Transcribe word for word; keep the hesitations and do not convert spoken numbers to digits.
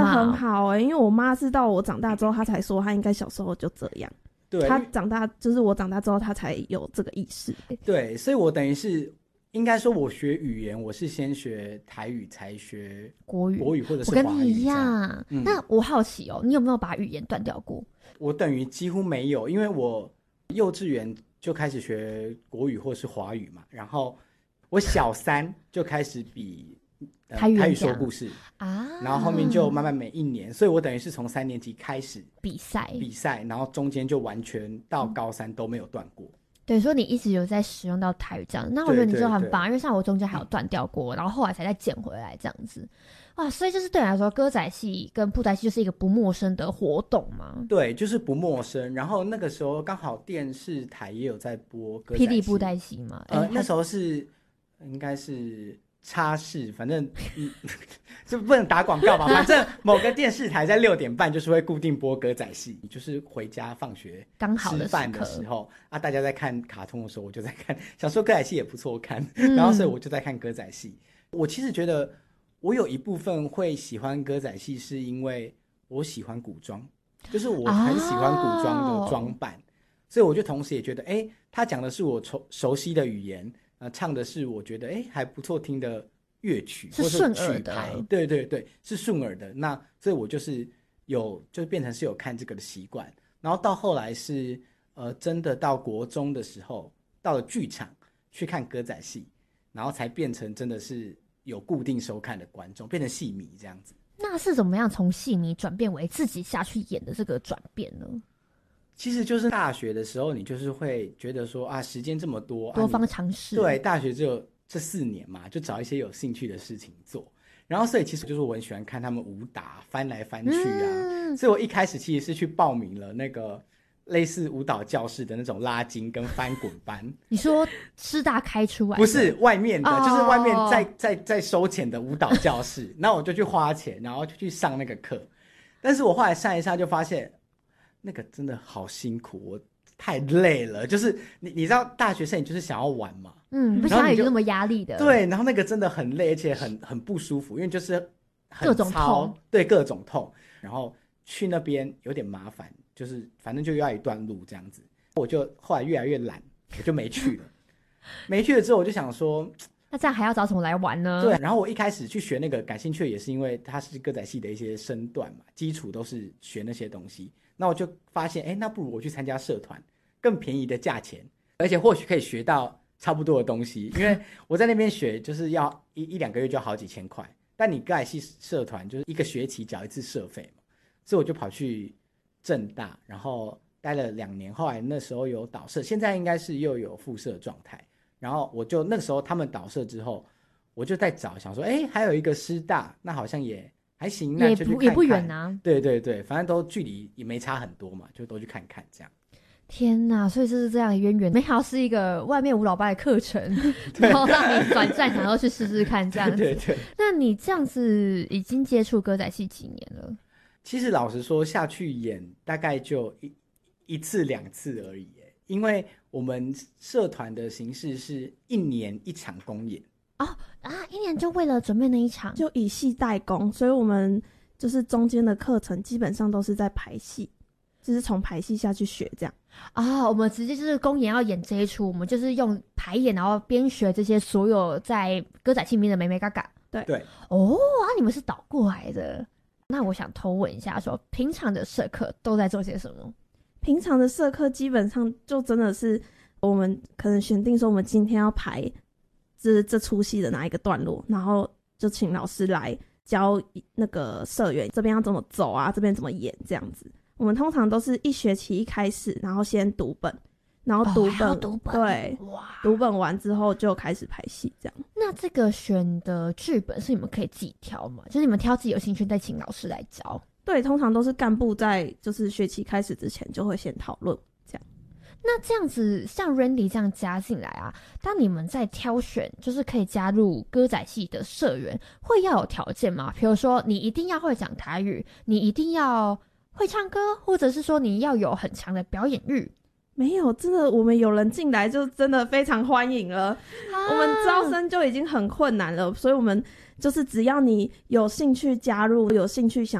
的很好哎、欸，因为我妈是到我长大之后，她才说她应该小时候就这样。 对， 她长大就是我长大之后，她才有这个意识、欸。 对，所以我等于是应该说，我学语言，我是先学台语，才学国语，国语或者是华语。 我跟你一样。 嗯、 那我好奇哦，你有没有把语言断掉过？ 我等于几乎没有，因为我幼稚园就开始学国语或是华语嘛，然后我小三就开始比。呃、台, 语台语说故事啊，然后后面就慢慢每一年，所以我等于是从三年级开始比赛比赛，然后中间就完全到高三都没有断过。 对，所以你一直有在使用到台语这样，那我觉得你就很棒，因为像我中间还有断掉过，然后后来才再捡回来这样子。哇，所以就是对你来说，歌仔戏跟布袋戏就是一个不陌生的活动嘛？ 对，就是不陌生。然后那个时候刚好电视台也有在播歌仔戏， 霹雳布袋戏嘛？ 呃，那时候是应该是。插视，反正嗯，就不能打广告吧。反正某个电视台在六点半就是会固定播歌仔戏，就是回家放学刚好吃饭的时候啊，大家在看卡通的时候，我就在看，想说歌仔戏也不错看，嗯、然后所以我就在看歌仔戏。我其实觉得我有一部分会喜欢歌仔戏，是因为我喜欢古装，就是我很喜欢古装的装扮，哦、所以我就同时也觉得，哎，他讲的是我熟熟悉的语言。呃，唱的是我觉得哎还不错听的乐曲， 是顺耳的， 或是曲牌，对对对，是顺耳的。那所以我就是有，就变成是有看这个的习惯。然后到后来是呃，真的到国中的时候，到了剧场去看歌仔戏，然后才变成真的是有固定收看的观众，变成戏迷这样子。 那是怎么样从戏迷转变为自己下去演的这个转变呢？ 其实就是大学的时候，你就是会觉得说啊，时间这么多， 多方尝试、 啊。对，大学只有这四年嘛，就找一些有兴趣的事情做。然后，所以其实就是我很喜欢看他们武打，翻来翻去啊。嗯、所以我一开始其实是去报名了那个类似舞蹈教室的那种拉筋跟翻滚班。 你说师大开出来的？ 不是外面的，哦、就是外面在在在收钱的舞蹈教室。那我就去花钱，然后就去上那个课。但是我后来上一上就发现。那个真的好辛苦，我太累了。就是你你知道大学生你就是想要玩嘛， 嗯，不想有那么压力的。 对，然后那个真的很累，而且很很不舒服，因为就是很各种痛， 对，各种痛。然后去那边有点麻烦，就是反正就要一段路这样子。我就后来越来越懒，我就没去了。没去了之后，我就想说， 那这样还要找什么来玩呢？ 对，然后我一开始去学那个感兴趣的也是因为它是歌仔戏的一些身段嘛，基础都是学那些东西。那我就发现，哎，那不如我去参加社团，更便宜的价钱，而且或许可以学到差不多的东西。因为我在那边学，就是要一一两个月就要好几千块，但你歌仔戏社团就是一个学期缴一次社费嘛，所以我就跑去政大，然后待了两年。后来那时候有导社，现在应该是又有副社状态。然后我就那个时候他们导社之后，我就在找，想说，哎，还有一个师大，那好像也。还行，那就去看看， 也不远啊。 对对对，反正都距离也没差很多嘛，就都去看看这样。 天哪，所以这是这样的渊源，没想到是一个外面吴老爸的课程，然后让你转战，想要去试试看这样子。 对对对。 那你这样子已经接触歌仔戏几年了？ 其实老实说，下去演大概就一一次两次而已，因为我们社团的形式是一年一场公演。 哦啊，一年就为了准备那一场， 就以戏代工，所以我们就是中间的课程基本上都是在排戏，就是从排戏下去学这样。 啊、哦，我们直接就是公演要演这一出，我们就是用排演，然后边学这些所有在歌仔戏里面的眉眉角角。 对对。 哦啊，你们是倒过来的。那我想偷问一下说，说平常的社课都在做些什么？ 平常的社课基本上就真的是我们可能选定说我们今天要排。这这出戏的哪一个段落，然后就请老师来教那个社员这边要怎么走啊，这边怎么演这样子。我们通常都是一学期一开始，然后先读本，然后读本， 哦、读本对，哇，读本完之后就开始排戏这样。 那这个选的剧本是你们可以自己挑吗？就是你们挑自己有兴趣，再请老师来教？ 对，通常都是干部在就是学期开始之前就会先讨论。 那这样子，像 Randy 这样加进来啊，当你们在挑选，就是可以加入歌仔戏的社员，会要有条件吗？比如说，你一定要会讲台语，你一定要会唱歌，或者是说你要有很强的表演欲？ 没有，真的，我们有人进来就真的非常欢迎了。啊、我们招生就已经很困难了，所以我们就是只要你有兴趣加入，有兴趣想